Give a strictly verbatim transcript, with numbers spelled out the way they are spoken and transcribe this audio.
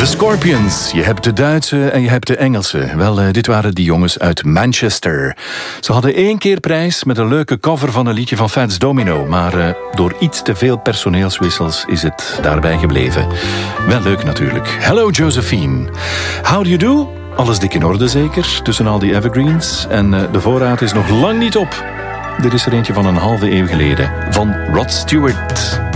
Scorpions. Je hebt de Duitse en je hebt de Engelse. Wel, uh, dit waren die jongens uit Manchester. Ze hadden één keer prijs met een leuke cover van een liedje van Fats Domino. Maar uh, door iets te veel personeelswissels is het daarbij gebleven. Wel leuk natuurlijk. Hello Josephine. How do you do? Alles dik in orde zeker, tussen al die evergreens. En uh, de voorraad is nog lang niet op. Dit is er eentje van een halve eeuw geleden. Van Rod Stewart.